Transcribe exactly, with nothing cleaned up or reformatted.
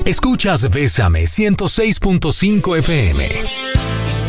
Escuchas Bésame ciento seis punto cinco F M.